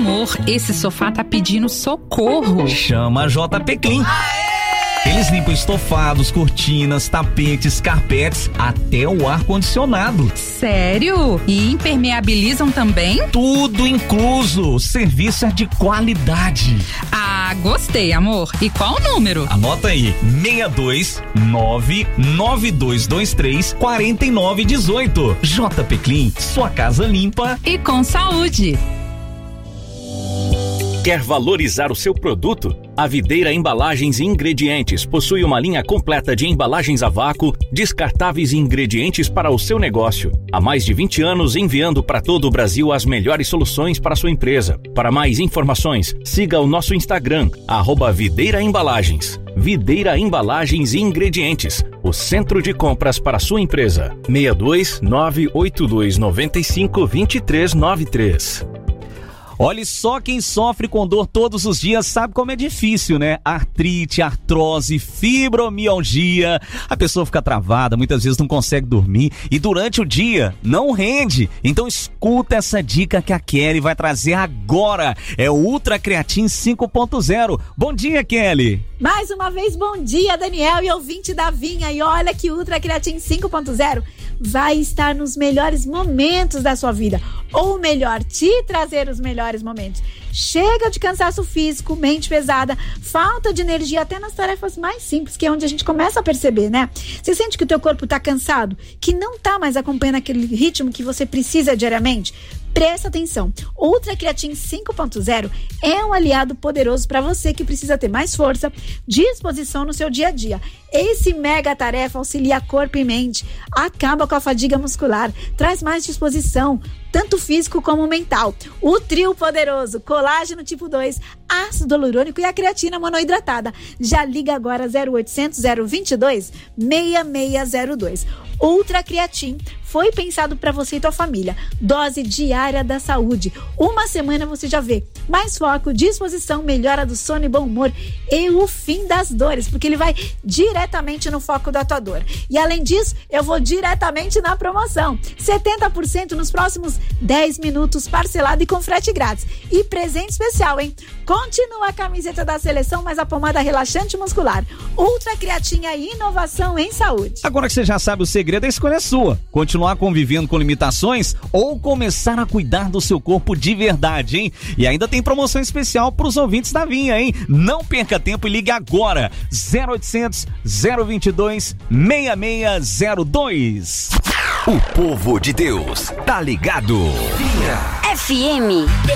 Amor, esse sofá tá pedindo socorro. Chama a JP Clean. Eles limpam estofados, cortinas, tapetes, carpetes, até o ar-condicionado. Sério? E impermeabilizam também? Tudo incluso. Serviço é de qualidade. Ah, gostei, amor. E qual o número? Anota aí, 62992234918. JP Clean, sua casa limpa e com saúde. Quer valorizar o seu produto? A Videira Embalagens e Ingredientes possui uma linha completa de embalagens a vácuo, descartáveis e ingredientes para o seu negócio. Há mais de 20 anos enviando para todo o Brasil as melhores soluções para a sua empresa. Para mais informações, siga o nosso Instagram, @Videira Embalagens. Videira Embalagens e Ingredientes, o centro de compras para a sua empresa. 62982952393. Olha só, quem sofre com dor todos os dias sabe como é difícil, né? Artrite, artrose, fibromialgia. A pessoa fica travada, muitas vezes não consegue dormir e durante o dia não rende. Então escuta essa dica que a Kelly vai trazer agora. É o Ultra Creatine 5.0. Bom dia, Kelly. Mais uma vez, bom dia, Daniel e ouvinte da Vinha. E olha que Ultra Creatine 5.0 vai estar nos melhores momentos da sua vida. Ou melhor, te trazer os melhores momentos. Chega de cansaço físico, mente pesada, falta de energia até nas tarefas mais simples, que é onde a gente começa a perceber, né? Você sente que o teu corpo tá cansado? Que não tá mais acompanhando aquele ritmo que você precisa diariamente? Presta atenção, Ultra Creatine 5.0 é um aliado poderoso para você que precisa ter mais força, disposição no seu dia a dia. Esse mega tarefa auxilia corpo e mente, acaba com a fadiga muscular, traz mais disposição, tanto físico como mental. O trio poderoso, colágeno tipo 2, ácido hialurônico e a creatina monoidratada. Já liga agora 0800 022 6602. Ultra Creatine foi pensado para você e tua família. Dose diária da saúde. Uma semana você já vê mais foco, disposição, melhora do sono e bom humor e o fim das dores, porque ele vai diretamente no foco da tua dor. E além disso, eu vou diretamente na promoção. 70% nos próximos 10 minutos, parcelado e com frete grátis. E presente especial, hein? Continua a camiseta da seleção, mas a pomada relaxante muscular. Ultra Creatine e inovação em saúde. Agora que você já sabe o segredo, a escolha é sua. Continuar convivendo com limitações ou começar a cuidar do seu corpo de verdade, hein? E ainda tem promoção especial para os ouvintes da Vinha, hein? Não perca tempo e ligue agora. 0800 022 6602. O povo de Deus tá ligado. Vinha FM.